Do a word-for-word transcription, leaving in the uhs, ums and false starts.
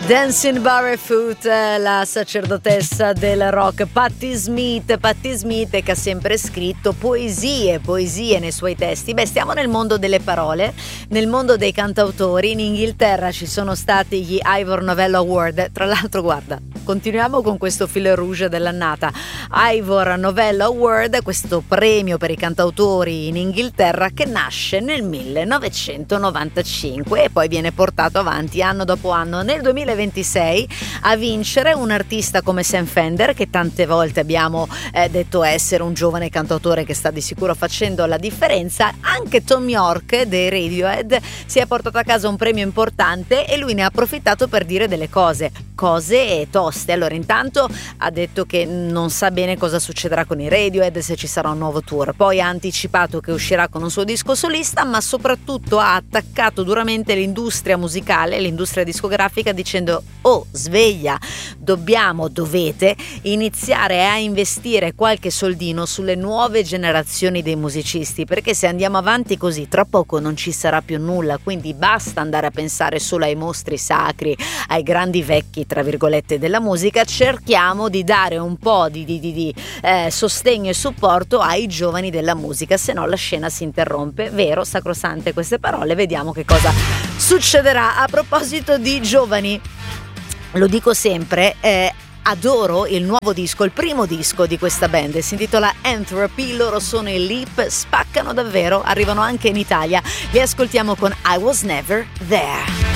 Dancing Barefoot, la sacerdotessa del rock Patti Smith, Patti Smith che ha sempre scritto poesie, poesie nei suoi testi. Beh, stiamo nel mondo delle parole, nel mondo dei cantautori. In Inghilterra ci sono stati gli Ivor Novello Award. Tra l'altro, guarda, continuiamo con questo fil rouge dell'annata. Ivor Novello Award, questo premio per i cantautori in Inghilterra che nasce nel millenovecentonovantacinque e poi viene portato avanti anno dopo anno. Nel duemilaventisei a vincere un artista come Sam Fender, che tante volte abbiamo eh, detto essere un giovane cantautore che sta di sicuro facendo la differenza. Anche Tom York dei Radiohead si è portato a casa un premio importante e lui ne ha approfittato per dire delle cose cose toste. Allora, intanto ha detto che non sa bene cosa succederà con i Radiohead, se ci sarà un nuovo tour, poi ha anticipato che uscirà con un suo disco solista, ma soprattutto ha attaccato duramente l'industria musicale, l'industria discografica, dicendo: oh, sveglia, dobbiamo, dovete iniziare a investire qualche soldino sulle nuove generazioni dei musicisti, perché se andiamo avanti così tra poco non ci sarà più nulla. Quindi basta andare a pensare solo ai mostri sacri, ai grandi vecchi tra virgolette della musica. Cerchiamo di dare un po' di, di, di, di eh, sostegno e supporto ai giovani della musica, se no la scena si interrompe. Vero, sacrosante queste parole, vediamo che cosa succederà. A proposito di giovani, lo dico sempre, eh, adoro il nuovo disco, il primo disco di questa band, si intitola Entropy. Loro sono i Leap, spaccano davvero, arrivano anche in Italia. Li ascoltiamo con I Was Never There.